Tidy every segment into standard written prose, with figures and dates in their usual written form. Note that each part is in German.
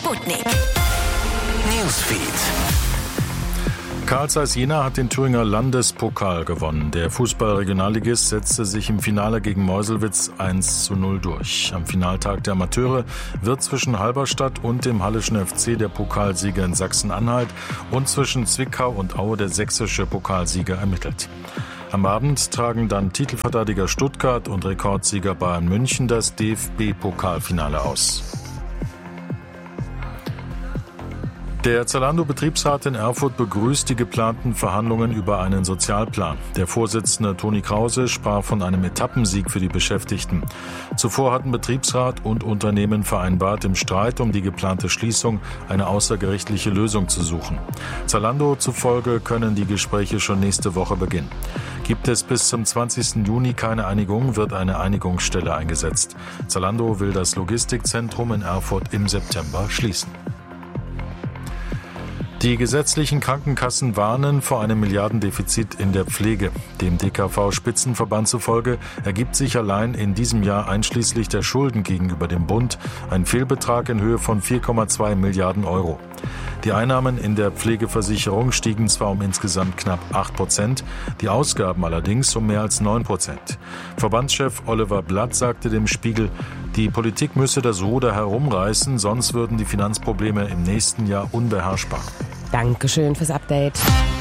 Sputnik Newsfeed. Carl Zeiss Jena hat den Thüringer Landespokal gewonnen. Der Fußball-Regionalligist setzte sich im Finale gegen Meuselwitz 1:0 durch. Am Finaltag der Amateure wird zwischen Halberstadt und dem Halleschen FC der Pokalsieger in Sachsen-Anhalt und zwischen Zwickau und Aue der sächsische Pokalsieger ermittelt. Am Abend tragen dann Titelverteidiger Stuttgart und Rekordsieger Bayern München das DFB-Pokalfinale aus. Der Zalando-Betriebsrat in Erfurt begrüßt die geplanten Verhandlungen über einen Sozialplan. Der Vorsitzende Toni Krause sprach von einem Etappensieg für die Beschäftigten. Zuvor hatten Betriebsrat und Unternehmen vereinbart, im Streit um die geplante Schließung eine außergerichtliche Lösung zu suchen. Zalando zufolge können die Gespräche schon nächste Woche beginnen. Gibt es bis zum 20. Juni keine Einigung, wird eine Einigungsstelle eingesetzt. Zalando will das Logistikzentrum in Erfurt im September schließen. Die gesetzlichen Krankenkassen warnen vor einem Milliardendefizit in der Pflege. Dem DKV-Spitzenverband zufolge ergibt sich allein in diesem Jahr einschließlich der Schulden gegenüber dem Bund ein Fehlbetrag in Höhe von 4,2 Milliarden Euro. Die Einnahmen in der Pflegeversicherung stiegen zwar um insgesamt knapp 8%, die Ausgaben allerdings um mehr als 9%. Verbandschef Oliver Blatt sagte dem Spiegel, die Politik müsse das Ruder herumreißen, sonst würden die Finanzprobleme im nächsten Jahr unbeherrschbar. Dankeschön fürs Update.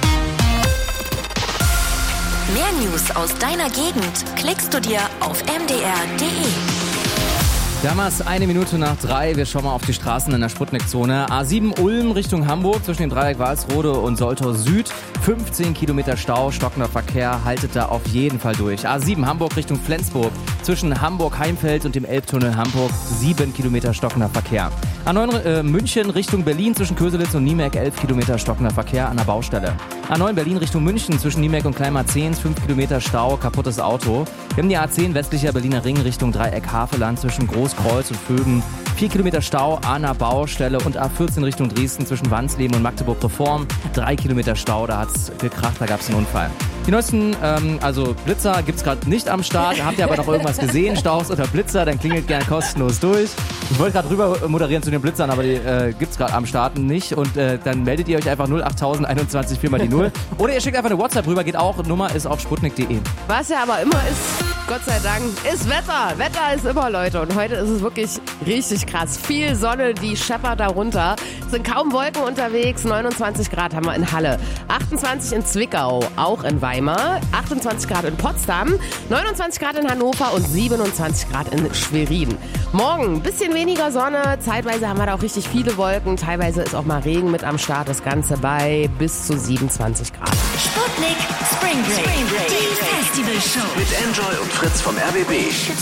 Mehr News aus deiner Gegend klickst du dir auf mdr.de. Damals 1:01 Wir schauen mal auf die Straßen in der Sputnik-Zone. A7 Ulm Richtung Hamburg zwischen dem Dreieck Walsrode und Soltau Süd. 15 Kilometer Stau, stockender Verkehr, haltet da auf jeden Fall durch. A7 Hamburg Richtung Flensburg zwischen Hamburg-Heimfeld und dem Elbtunnel Hamburg. 7 Kilometer stockender Verkehr. A9 München Richtung Berlin zwischen Köselitz und Niemek. 11 Kilometer stockender Verkehr an der Baustelle. A9 Berlin Richtung München zwischen Niemek und Kleinmarzehns. 5 Kilometer Stau, kaputtes Auto. Wir haben die A10 westlicher Berliner Ring Richtung Dreieck Havelland zwischen Großkreuz und Vögen. 4 Kilometer Stau an der Baustelle und A14 Richtung Dresden zwischen Wansleben und Magdeburg-Reform. 3 Kilometer Stau, da hat's gekracht, da gab's einen Unfall. Die neuesten, Blitzer gibt's gerade nicht am Start. Habt ihr aber noch irgendwas gesehen, Staus oder Blitzer, dann klingelt gerne kostenlos durch. Ich wollte gerade rüber moderieren zu den Blitzern, aber die gibt's gerade am Start nicht. Und dann meldet ihr euch einfach 08000 21 4 mal die 0. Oder ihr schickt einfach eine WhatsApp rüber, geht auch. Nummer ist auf sputnik.de. Was ja aber immer ist, Gott sei Dank, ist Wetter. Wetter ist immer, Leute. Und heute ist es wirklich richtig krass. Viel Sonne, die scheppert da runter. Es sind kaum Wolken unterwegs. 29 Grad haben wir in Halle. 28 in Zwickau, auch in Weimar. 28 Grad in Potsdam. 29 Grad in Hannover und 27 Grad in Schwerin. Morgen ein bisschen weniger Sonne. Zeitweise haben wir da auch richtig viele Wolken. Teilweise ist auch mal Regen mit am Start. Das Ganze bei bis zu 27 Grad. Sputnik Spring Break. Die Festivalshow. Mit Enjoy und Fritz vom RBB.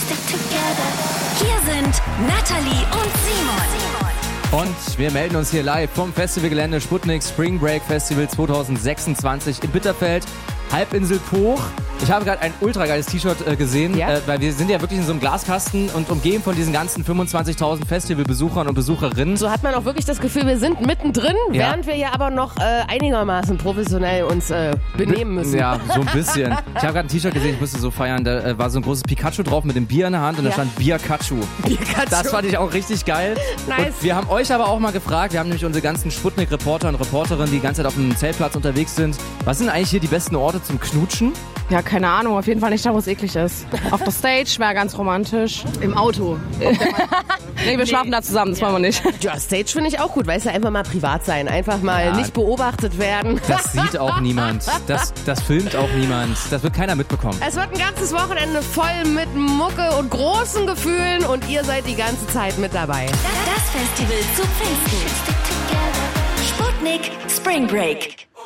Hier sind Nathalie und Simon. Und wir melden uns hier live vom Festivalgelände Sputnik Spring Break Festival 2026 in Bitterfeld, Halbinsel Poch. Ich habe gerade ein ultra geiles T-Shirt gesehen, weil wir sind ja wirklich in so einem Glaskasten und umgeben von diesen ganzen 25.000 Festivalbesuchern und Besucherinnen. So hat man auch wirklich das Gefühl, wir sind mittendrin, während wir ja aber noch einigermaßen professionell uns benehmen müssen. Ja, so ein bisschen. Ich habe gerade ein T-Shirt gesehen, ich musste so feiern, da war so ein großes Pikachu drauf mit dem Bier in der Hand und da stand Bierkachu. Das fand ich auch richtig geil. Nice. Und wir haben euch aber auch mal gefragt, wir haben nämlich unsere ganzen Sputnik-Reporter und Reporterinnen, die die ganze Zeit auf dem Zeltplatz unterwegs sind. Was sind eigentlich hier die besten Orte zum Knutschen? Ja, keine Ahnung. Auf jeden Fall nicht da, wo es eklig ist. Auf der Stage wäre ganz romantisch. Im Auto. Nee, wir schlafen da zusammen, das wollen wir nicht. Ja, Stage finde ich auch gut. Weißt du, einfach mal privat sein. Einfach mal nicht beobachtet werden. Das sieht auch niemand. Das filmt auch niemand. Das wird keiner mitbekommen. Es wird ein ganzes Wochenende voll mit Mucke und großen Gefühlen und ihr seid die ganze Zeit mit dabei. Das Festival zu Pfingsten. Sputnik Spring Break.